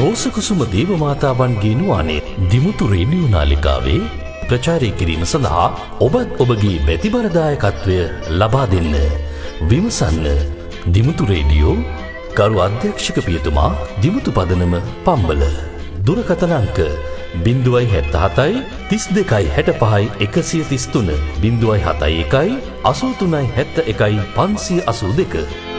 රෝසකුසුම දේවමාතාවන්ගේ නුවානේ Dimuthu radio නාලිකාවේ ප්‍රචාරය කිරීම සඳහා ඔබත් ඔබගේ බැතිබරදායකත්වය ලබා දෙන්න. විමසන්න දිමුතු රේඩියෝ ගරු අධ්‍යක්ෂක පියතුමා දිමුතු පදනම පම්බල. දුරකථන අංක 077 32 65 133 071 83 71 582.